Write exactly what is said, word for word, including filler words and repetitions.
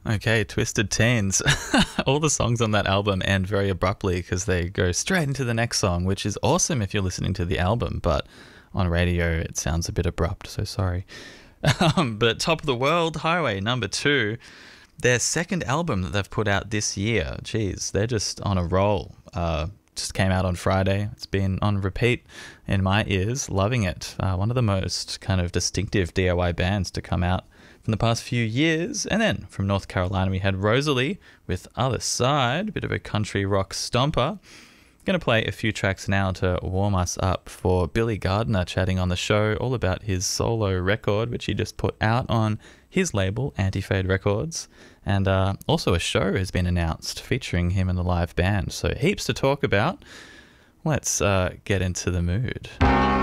Okay, Twisted Teens. All the songs on that album end very abruptly because they go straight into the next song, which is awesome if you're listening to the album, but on radio it sounds a bit abrupt, so sorry. Um, but Top of the World, Highway number two, their second album that they've put out this year. Jeez, they're just on a roll. Uh, just came out on Friday. It's been on repeat in my ears, loving it. Uh, one of the most kind of distinctive D I Y bands to come out from the past few years. And then from North Carolina, we had Rosalie with Other Side, a bit of a country rock stomper. Going to play a few tracks now to warm us up for Billy Gardner chatting on the show all about his solo record, which he just put out on his label, Anti-Fade Records. And uh, also a show has been announced featuring him and the live band. So heaps to talk about. Let's uh, get into the mood.